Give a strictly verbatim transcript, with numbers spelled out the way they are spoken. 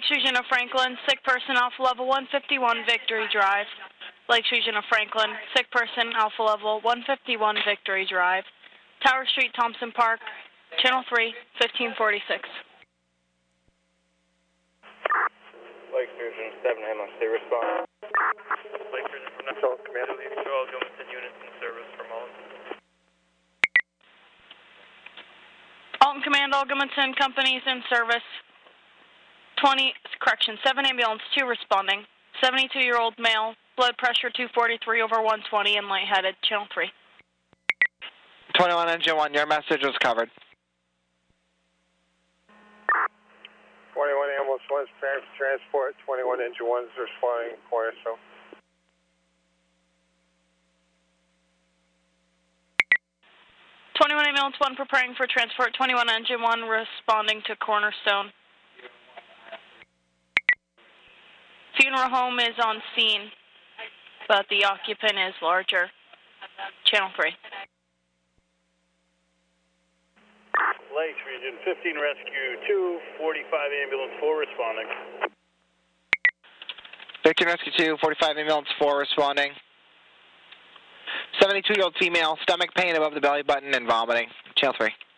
Lakes Region of Franklin, sick person, Alpha Level one fifty-one, Victory Drive. Lakes Region of Franklin, sick person, Alpha Level one fifty-one, Victory Drive. Tower Street, Thompson Park, Channel three, fifteen forty-six. Lakes Region seven, Hamlin, stay respond. Lakes Region from National Command, Control, Gilmanton units in service from Alton. Alton Command, all Gilmanton companies in service. twenty, correction, seven ambulance, two responding. seventy-two-year-old male, blood pressure two forty-three over one twenty and lightheaded, Channel three. twenty-one Engine one, your message was covered. twenty-one ambulance one, transport, twenty-one Engine one is responding, Cornerstone. twenty-one ambulance one preparing for transport, twenty-one Engine one responding to Cornerstone. Funeral home is on scene, but the occupant is larger, Channel three. Lakes Region fifteen, Rescue two, forty-five Ambulance four responding. fifteen Rescue two, forty-five Ambulance four responding. seventy-two-year-old female, stomach pain above the belly button and vomiting, Channel three.